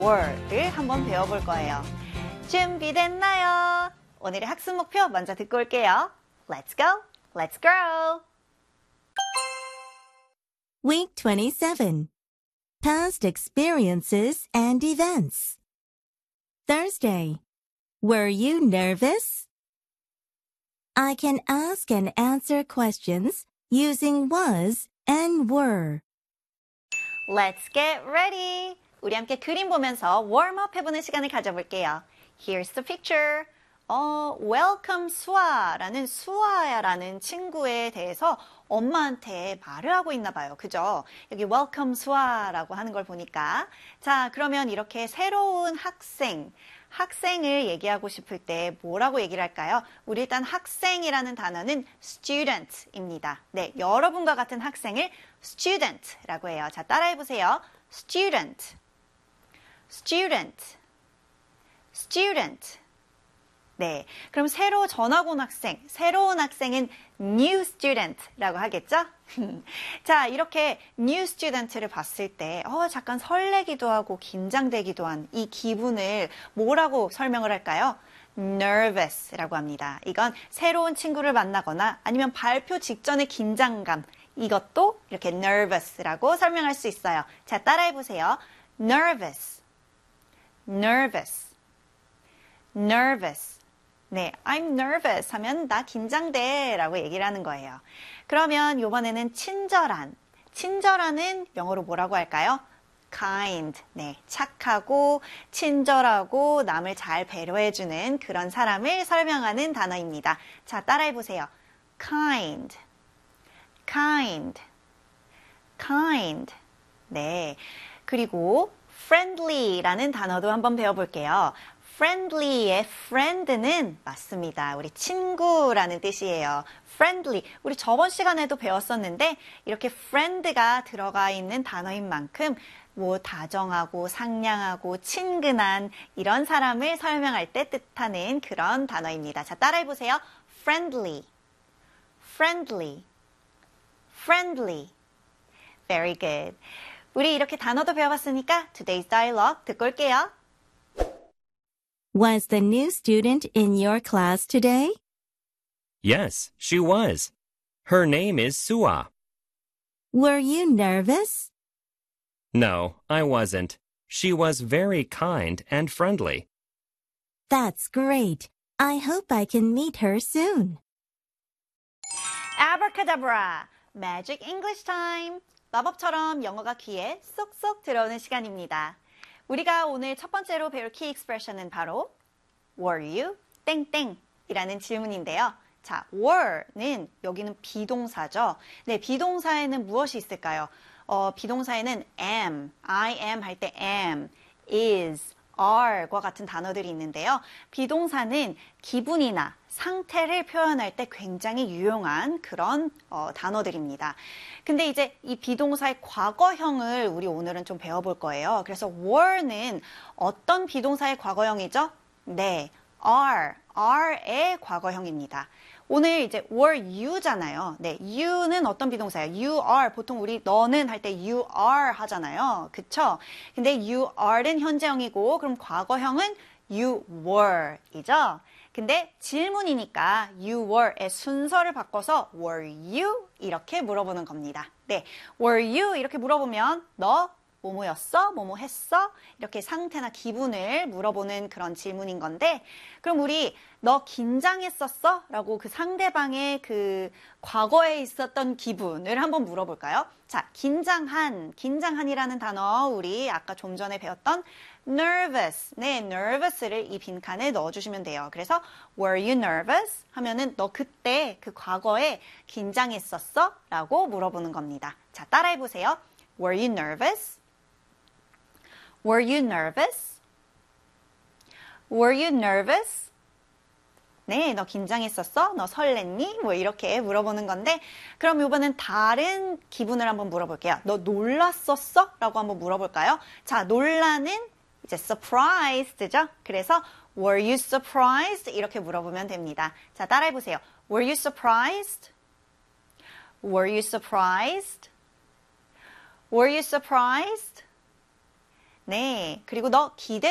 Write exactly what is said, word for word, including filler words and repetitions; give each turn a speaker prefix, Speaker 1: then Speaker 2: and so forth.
Speaker 1: were를 한번 배워볼 거예요. 준비됐나요? 오늘의 학습 목표 먼저 듣고 올게요. Let's go, let's grow!
Speaker 2: Week twenty-seven. Past experiences and events. Thursday. Were you nervous? I can ask and answer questions using was and were.
Speaker 1: Let's get ready! 우리 함께 그림 보면서 warm-up 해보는 시간을 가져볼게요. Here's the picture. 어, welcome 수아라는 수아야라는 친구에 대해서 엄마한테 말을 하고 있나 봐요. 그죠? 여기 welcome 수아라고 하는 걸 보니까. 자, 그러면 이렇게 새로운 학생, 학생을 얘기하고 싶을 때 뭐라고 얘기를 할까요? 우리 일단 학생이라는 단어는 student입니다. 네, 여러분과 같은 학생을 student라고 해요. 자, 따라해보세요. student, student, student. 네, 그럼 새로 전학 온 학생, 새로운 학생은 new student라고 하겠죠? 자, 이렇게 new student를 봤을 때 어, 잠깐 설레기도 하고 긴장되기도 한 이 기분을 뭐라고 설명을 할까요? nervous라고 합니다. 이건 새로운 친구를 만나거나 아니면 발표 직전의 긴장감, 이것도 이렇게 nervous라고 설명할 수 있어요. 자, 따라해보세요. nervous, nervous, nervous. 네, I'm nervous 하면 나 긴장돼 라고 얘기를 하는 거예요. 그러면 이번에는 친절한, 친절한은 영어로 뭐라고 할까요? kind, 네, 착하고 친절하고 남을 잘 배려해주는 그런 사람을 설명하는 단어입니다. 자, 따라해보세요. kind, kind, kind. 네, 그리고 friendly라는 단어도 한번 배워볼게요. friendly의 friend는 맞습니다. 우리 친구라는 뜻이에요. friendly. 우리 저번 시간에도 배웠었는데 이렇게 friend가 들어가 있는 단어인 만큼 뭐 다정하고 상냥하고 친근한 이런 사람을 설명할 때 뜻하는 그런 단어입니다. 자, 따라해보세요. friendly, friendly, friendly. Very good. 우리 이렇게 단어도 배워봤으니까 today's dialogue 듣고 올게요.
Speaker 2: Was the new student in your class today?
Speaker 3: Yes, she was. Her name is Sua.
Speaker 2: Were you nervous?
Speaker 3: No, I wasn't. She was very kind and friendly.
Speaker 2: That's great. I hope I can meet her soon.
Speaker 1: Abracadabra! Magic English time! 마법처럼 영어가 귀에 쏙쏙 들어오는 시간입니다. 우리가 오늘 첫 번째로 배울 key expression은 바로 were you 땡땡이라는 질문인데요. 자, were는 여기는 비동사죠. 네, 비동사에는 무엇이 있을까요? 어, 비동사에는 am, I am 할 때 am, is, are과 같은 단어들이 있는데요. 비동사는 기분이나 상태를 표현할 때 굉장히 유용한 그런 어, 단어들입니다. 근데 이제 이 비동사의 과거형을 우리 오늘은 좀 배워볼 거예요. 그래서 were는 어떤 비동사의 과거형이죠? 네, are, are의 과거형입니다. 오늘 이제 were you잖아요. 네, you는 어떤 비동사예요? you are. 보통 우리 너는 할 때 you are 하잖아요. 그쵸? 근데 you are는 현재형이고 그럼 과거형은 you were 이죠? 근데 질문이니까 you were의 순서를 바꿔서 were you? 이렇게 물어보는 겁니다. 네, were you? 이렇게 물어보면 너 뭐뭐였어? 뭐뭐 했어? 이렇게 상태나 기분을 물어보는 그런 질문인 건데 그럼 우리 너 긴장했었어? 라고 그 상대방의 그 과거에 있었던 기분을 한번 물어볼까요? 자, 긴장한, 긴장한이라는 단어 우리 아까 좀 전에 배웠던 nervous, 네, nervous를 이 빈칸에 넣어주시면 돼요. 그래서 were you nervous? 하면은 너 그때 그 과거에 긴장했었어? 라고 물어보는 겁니다. 자, 따라해보세요. Were you nervous? Were you nervous? Were you nervous? 네, 너 긴장했었어? 너 설렜니? 뭐 이렇게 물어보는 건데 그럼 이번엔 다른 기분을 한번 물어볼게요. 너 놀랐었어? 라고 한번 물어볼까요? 자, 놀라는 이제 surprised죠? 그래서 were you surprised? 이렇게 물어보면 됩니다. 자, 따라해보세요. Were you surprised? Were you surprised? Were you surprised? 네. 그리고 너 기대